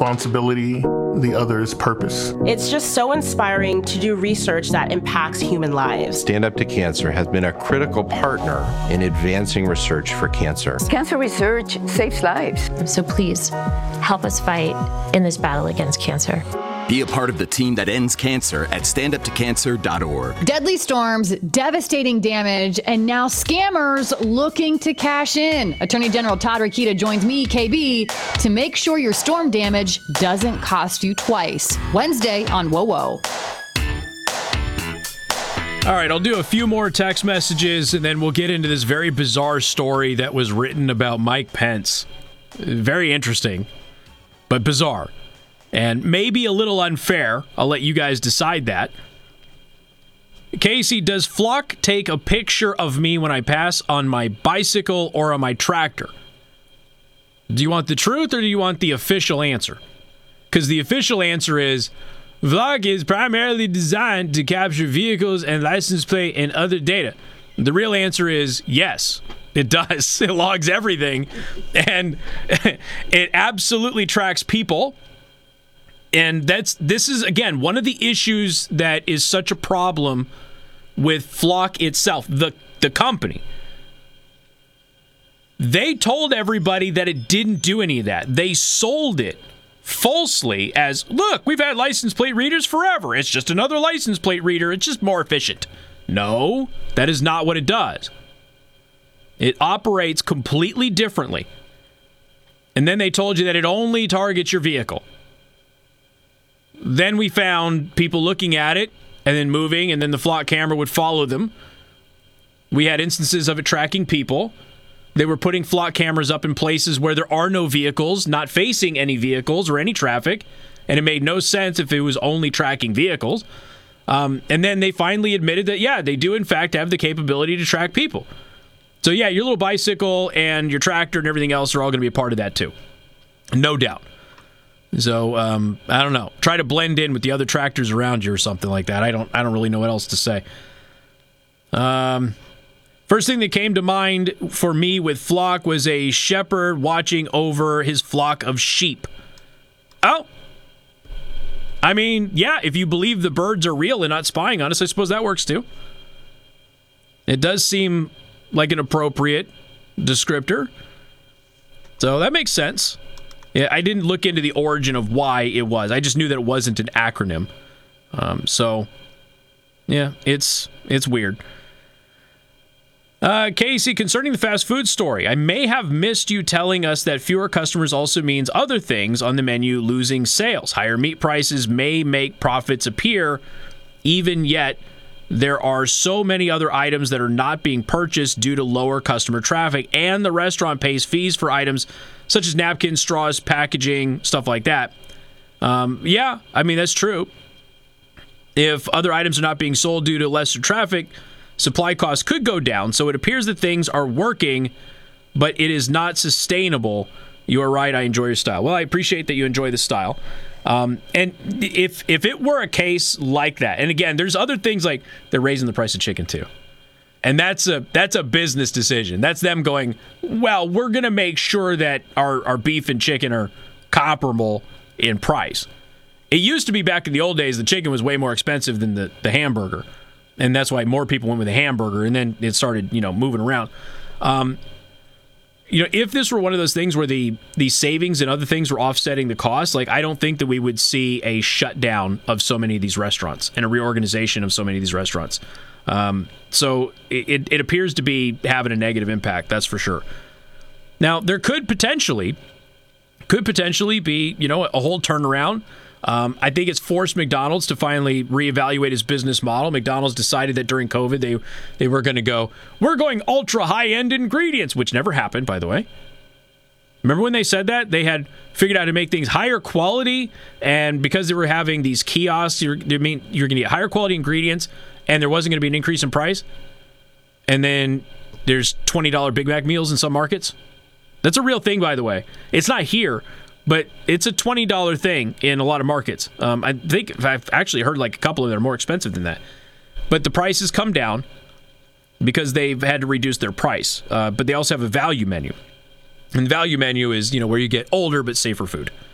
responsibility, the other's purpose. It's just so inspiring to do research that impacts human lives. Stand Up to Cancer has been a critical partner in advancing research for cancer. Cancer research saves lives. So please help us fight in this battle against cancer. Be a part of the team that ends cancer at standuptocancer.org. Deadly storms, devastating damage, and now scammers looking to cash in. Attorney General Todd Rokita joins me, KB, to make sure your storm damage doesn't cost you twice. Wednesday on Whoa Whoa. All right, I'll do a few more text messages, and then we'll get into this very bizarre story that was written about Mike Pence. Very interesting, but bizarre. And maybe a little unfair. I'll let you guys decide that. Casey, does Flock take a picture of me when I pass on my bicycle or on my tractor? Do you want the truth or do you want the official answer? Because the official answer is, Flock is primarily designed to capture vehicles and license plate and other data. The real answer is yes, it does. It logs everything. And it absolutely tracks people. And this is, again, one of the issues that is such a problem with Flock itself, the company. They told everybody that it didn't do any of that. They sold it falsely as, look, we've had license plate readers forever. It's just another license plate reader. It's just more efficient. No, that is not what it does. It operates completely differently. And then they told you that it only targets your vehicle. Then we found people looking at it and then moving, and then the Flock camera would follow them. We had instances of it tracking people. They were putting Flock cameras up in places where there are no vehicles, not facing any vehicles or any traffic, and it made no sense if it was only tracking vehicles. And then they finally admitted that, yeah, they do in fact have the capability to track people. So yeah, your little bicycle and your tractor and everything else are all going to be a part of that too. No doubt. So, I don't know. Try to blend in with the other tractors around you or something like that. I don't really know what else to say. First thing that came to mind for me with Flock was a shepherd watching over his flock of sheep. Oh. I mean, yeah, if you believe the birds are real and not spying on us, I suppose that works too. It does seem like an appropriate descriptor. So that makes sense. Yeah, I didn't look into the origin of why it was. I just knew that it wasn't an acronym. So, yeah, it's weird. Casey, concerning the fast food story, I may have missed you telling us that fewer customers also means other things on the menu losing sales. Higher meat prices may make profits appear, even yet there are so many other items that are not being purchased due to lower customer traffic, and the restaurant pays fees for items such as napkins, straws, packaging, stuff like that. Yeah, I mean, that's true. If other items are not being sold due to lesser traffic, supply costs could go down. So it appears that things are working, but it is not sustainable. You are right. I enjoy your style. Well, I appreciate that you enjoy the style. And if it were a case like that, and again, there's other things like they're raising the price of chicken too. And that's a business decision. That's them going, well, we're going to make sure that our beef and chicken are comparable in price. It used to be back in the old days, the chicken was way more expensive than the hamburger. And that's why more people went with the hamburger, and then it started, moving around. If this were one of those things where the savings and other things were offsetting the cost, like I don't think that we would see a shutdown of so many of these restaurants and a reorganization of so many of these restaurants. So it appears to be having a negative impact, that's for sure. Now, there could potentially be, a whole turnaround. I think it's forced McDonald's to finally reevaluate his business model. McDonald's decided that during COVID they were going to go, we're going ultra high-end ingredients, which never happened, by the way. Remember when they said that? They had figured out how to make things higher quality, and because they were having these kiosks, you're going to get higher quality ingredients, and there wasn't going to be an increase in price. And then there's $20 Big Mac meals in some markets. That's a real thing, by the way. It's not here, but it's a $20 thing in a lot of markets. I think I've actually heard like a couple of them are more expensive than that. But the prices come down because they've had to reduce their price. But they also have a value menu. And the value menu is, where you get older but safer food.